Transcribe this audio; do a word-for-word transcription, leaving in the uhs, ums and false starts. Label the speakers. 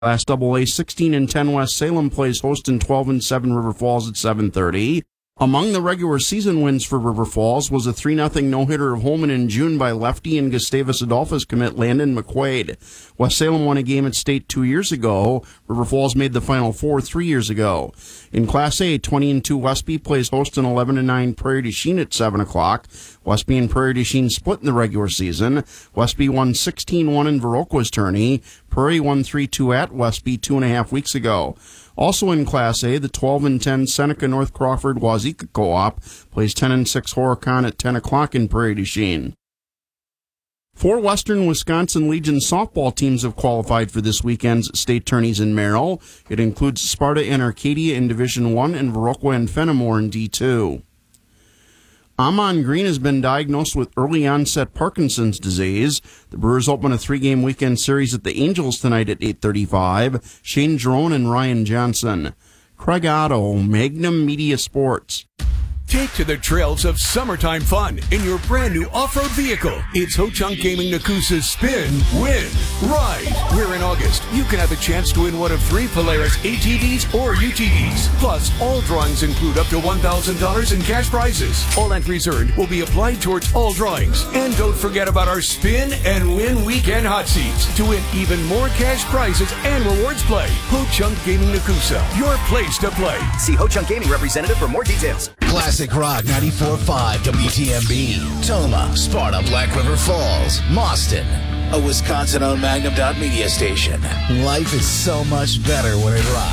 Speaker 1: Class double A, sixteen and ten West Salem plays host in twelve and seven River Falls at seven thirty. Among the regular season wins for River Falls was a three nothing no-hitter of Holmen in June by lefty and Gustavus Adolphus commit Landon McQuaid. West Salem won a game at state two years ago. River Falls made the Final Four three years ago. In Class A, twenty and two Westby plays host in eleven and nine Prairie du Chien at seven o'clock. Westby and Prairie du Chien split in the regular season. Westby won sixteen one in Viroqua's tourney. Prairie won three two at Westby two and a half weeks ago. Also in Class A, the twelve and ten Seneca North Crawford Wazeeka Co-op plays ten and six Horicon at ten o'clock in Prairie du Chien. Four Western Wisconsin Legion softball teams have qualified for this weekend's state tourneys in Merrill. It includes Sparta and Arcadia in Division one and Viroqua and Fenimore in D two. Amon Green has been diagnosed with early onset Parkinson's disease. The Brewers open a three-game weekend series at the Angels tonight at eight thirty-five. Shane Jerome and Ryan Johnson. Craig Otto, Magnum Media Sports.
Speaker 2: Take to the trails of summertime fun in your brand new off-road vehicle. It's Ho-Chunk Gaming Nakusa's Spin, Win, Ride. Where in August, you can have a chance to win one of three Polaris A T Vs or U T Vs. Plus, all drawings include up to one thousand dollars in cash prizes. All entries earned will be applied towards all drawings. And don't forget about our Spin and Win Weekend Hot Seats to win even more cash prizes and rewards play. Ho-Chunk Gaming Nakusa, your place to play.
Speaker 3: See Ho-Chunk Gaming representative for more details.
Speaker 4: Classic Rock ninety-four point five W T M B, Toma, Sparta, Black River Falls, Mauston, a Wisconsin-owned Magnum Media station. Life is so much better when it rocks.